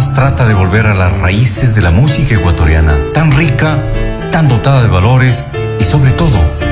Tomás trata de volver a las raíces de la música ecuatoriana, tan rica, tan dotada de valores y sobre todo